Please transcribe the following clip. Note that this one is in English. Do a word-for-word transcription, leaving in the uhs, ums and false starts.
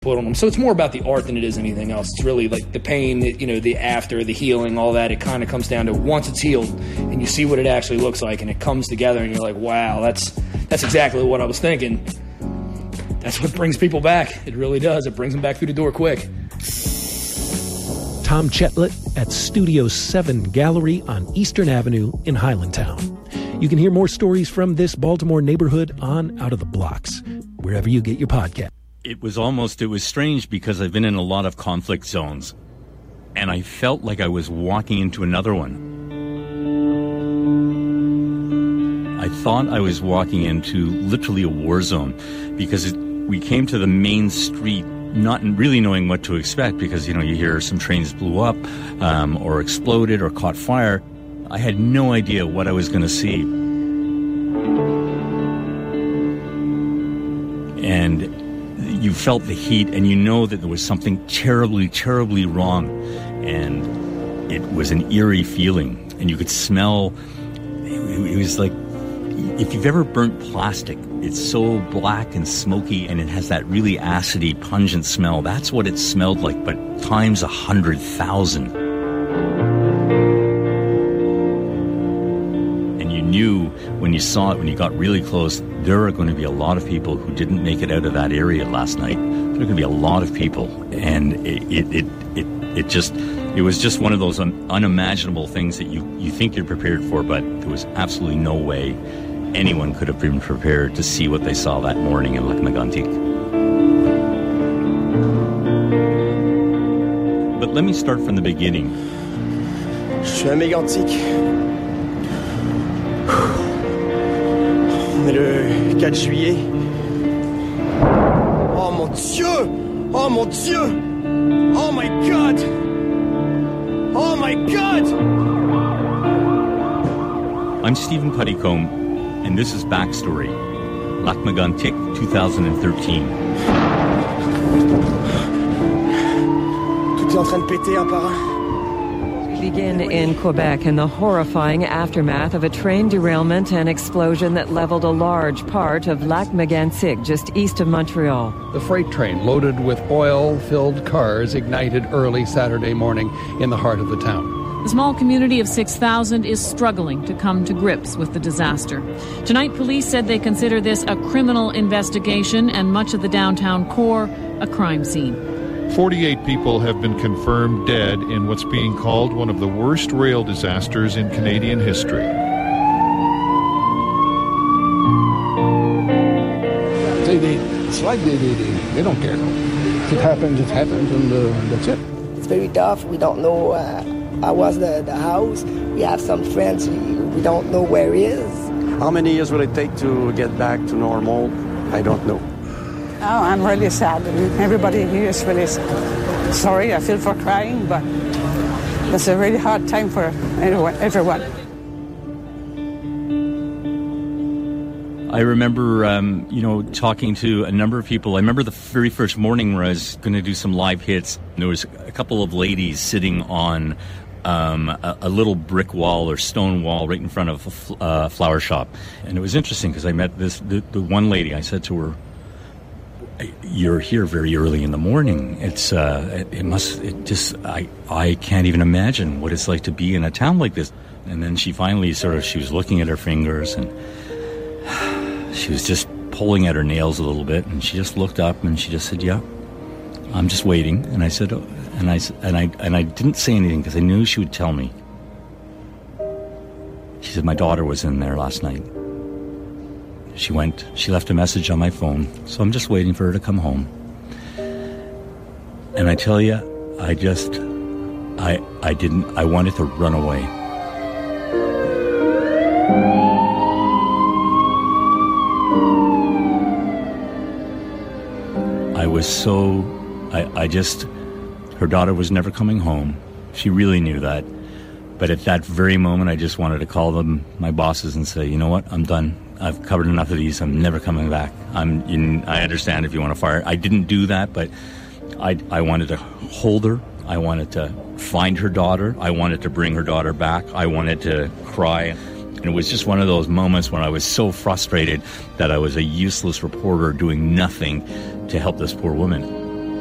put on them. So it's more about the art than it is anything else. It's really like the pain, the, you know, the after, the healing, all that. It kind of comes down to once it's healed and you see what it actually looks like and it comes together and you're like, wow, that's that's exactly what I was thinking. That's what brings people back. It really does. It brings them back through the door quick. Tom Chetlett at Studio seven Gallery on Eastern Avenue in Highlandtown. You can hear more stories from this Baltimore neighborhood on Out of the Blocks, wherever you get your podcast. It was almost, it was strange because I've been in a lot of conflict zones, and I felt like I was walking into another one. I thought I was walking into literally a war zone because it, we came to the main street not really knowing what to expect because, you know, you hear some trains blew up um, or exploded or caught fire. I had no idea what I was going to see. And you felt the heat, and you know that there was something terribly, terribly wrong. And it was an eerie feeling. And you could smell, it was like, if you've ever burnt plastic, it's so black and smoky, and it has that really acidy, pungent smell. That's what it smelled like, but times a hundred thousand. And you knew when you saw it, when you got really close, there are going to be a lot of people who didn't make it out of that area last night. There are going to be a lot of people, and it it it it, it just it was just one of those un, unimaginable things that you you think you're prepared for, but there was absolutely no way anyone could have been prepared to see what they saw that morning in Lac-Mégantic. But let me start from the beginning. Je suis à Mégantic. On est le quatre juillet. Oh mon Dieu! Oh mon Dieu! Oh my God! Oh my God! I'm Stephen Puttycombe, and this is Backstory, Lac-Mégantic, twenty thirteen. Tout est en train de péter un par un. We begin in Quebec in the horrifying aftermath of a train derailment and explosion that leveled a large part of Lac-Mégantic, just east of Montreal. The freight train loaded with oil-filled cars ignited early Saturday morning in the heart of the town. The small community of six thousand is struggling to come to grips with the disaster. Tonight, police said they consider this a criminal investigation and much of the downtown core a crime scene. forty-eight people have been confirmed dead in what's being called one of the worst rail disasters in Canadian history. They, they, it's like they, they, they, they don't care. It happens, it happens, and uh, that's it. It's very tough. We don't know uh, how was the, the house. We have some friends. We, we don't know where he is. How many years will it take to get back to normal? I don't know. Oh, I'm really sad. Everybody here is really sorry. I feel for crying, but it's a really hard time for everyone. I remember, um, you know, talking to a number of people. I remember the very first morning where I was going to do some live hits. There was a couple of ladies sitting on um, a, a little brick wall or stone wall right in front of a fl- uh, flower shop. And it was interesting because I met this the, the one lady. I said to her, "You're here very early in the morning. It's uh, it, it must. It just I I can't even imagine what it's like to be in a town like this." And then she finally sort of she was looking at her fingers and she was just pulling at her nails a little bit, and she just looked up and she just said, "Yeah, I'm just waiting." And I said, oh, and I and I and I didn't say anything because I knew she would tell me. She said, "My daughter was in there last night. She went, she left a message on my phone, so I'm just waiting for her to come home." And I tell you, I just, I, I didn't, I wanted to run away. I was so, I, I just, her daughter was never coming home. She really knew that. But at that very moment, I just wanted to call them, my bosses, and say, "You know what, I'm done. I've covered enough of these. I'm never coming back. I'm. In, I understand if you want to fire." I didn't do that, but I, I wanted to hold her. I wanted to find her daughter. I wanted to bring her daughter back. I wanted to cry. And it was just one of those moments when I was so frustrated that I was a useless reporter doing nothing to help this poor woman.